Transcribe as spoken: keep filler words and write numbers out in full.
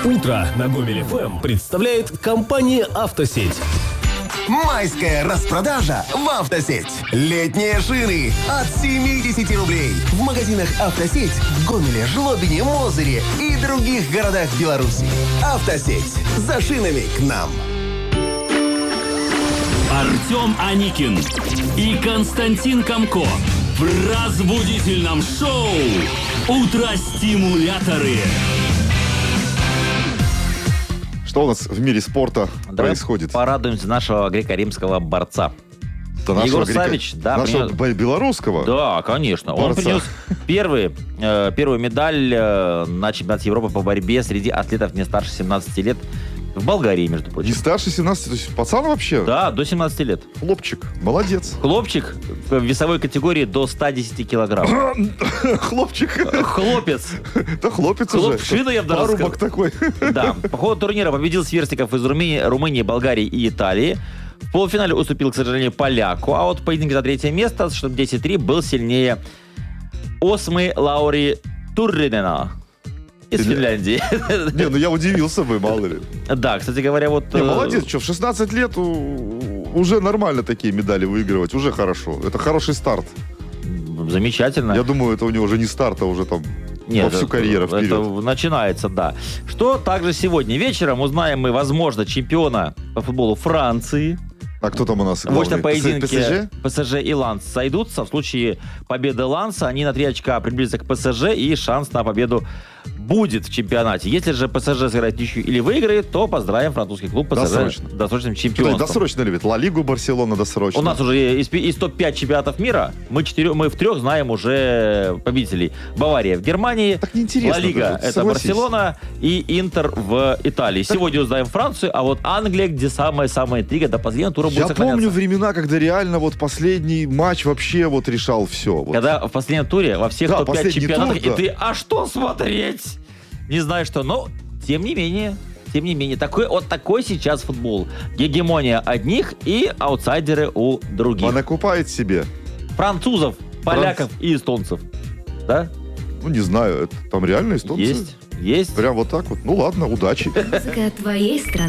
Утро на Гомель эф эм представляет компания «Автосеть». Майская распродажа в «Автосеть». Летние шины от семьдесят рублей. В магазинах «Автосеть» в Гомеле, Жлобине, Мозыре и других городах Беларуси. «Автосеть». За шинами к нам. Артем Аникин и Константин Комко в разбудительном шоу «Утро-стимуляторы». Что у нас в мире спорта Давай происходит? Порадуемся нашего греко-римского борца. Да, нашего Егор грека... Савич, да, нашего принес... белорусского? Да, конечно. Борца. Он принес первый, э, первую медаль э, на чемпионате Европы по борьбе среди атлетов не старше семнадцати лет. В Болгарии, между прочим. Не старше семнадцати, то есть пацан вообще? Да, до семнадцати лет. Хлопчик, молодец. Хлопчик в весовой категории до ста десяти килограмм. Хлопчик. Хлопец. Да хлопец уже. Хлопчина, я бы даже сказал. Парубок такой. Да. По ходу турнира победил сверстников из Румынии, Румынии, Болгарии и Италии. В полуфинале уступил, к сожалению, поляку, а вот в поединке за третье место, что десять три, был сильнее Осмы Лаури Турринена из Финляндии. Не, ну я удивился бы, мало ли. Да, кстати говоря, вот... Не, молодец, что в шестнадцать лет уже нормально такие медали выигрывать, уже хорошо. Это хороший старт. Замечательно. Я думаю, это у него уже не старт, а уже там Нет, во всю это, карьеру вперед. Это начинается, да. Что также сегодня вечером узнаем мы, возможно, чемпиона по футболу Франции. А кто там у нас? В очном главный? поединке ПСЖ? ПСЖ и Ланс сойдутся. В случае победы Ланса они на три очка приблизятся к ПСЖ, и шанс на победу будет в чемпионате. Если же ПСЖ сыграет ничью или выиграет, то поздравим французский клуб ПСЖ Досрочно. с досрочным Кто-то чемпионством. досрочно любит. Ла Лигу Барселона досрочно. У нас уже из, из топ пять чемпионатов мира мы, четыре, мы в трех знаем уже победителей. Бавария в Германии, Так неинтересно Ла Лига даже, это согласись. Барселона и Интер в Италии. Сегодня узнаем Францию, а вот Англия, где самая-самая интрига, до последнего тура будет Я сохраняться. помню времена, когда реально вот последний матч вообще вот решал все. Вот. Когда в последнем туре во всех Да, топ пять последний чемпионатах, тур, и ты, а что смотреть? Не знаю что, но тем не менее, тем не менее, такой, вот такой сейчас футбол. Гегемония одних и аутсайдеры у других. Он окупает себе. Французов, поляков и эстонцев. Да? Ну, не знаю, это там реально эстонцы? Есть, есть. Прям вот так вот. Ну ладно, удачи. Музыка твоей страны.